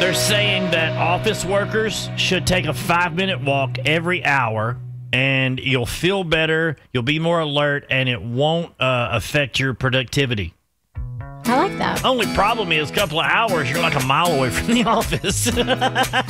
They're saying that office workers should take a 5-minute walk every hour, and you'll feel better, you'll be more alert, and it won't affect your productivity. I like that. Only problem is a couple of hours, you're like a mile away from the office.